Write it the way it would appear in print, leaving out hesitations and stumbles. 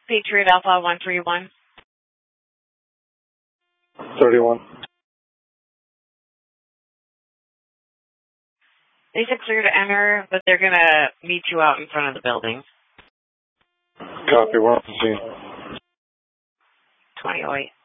Patriot Alpha 131. 31. They said clear to enter, but they're going to meet you out in front of the building. Copy, we're on the scene. 2008.